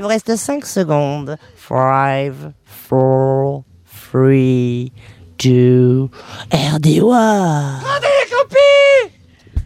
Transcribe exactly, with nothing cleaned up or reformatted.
vous reste cinq secondes. five, four, three, two, R D O A.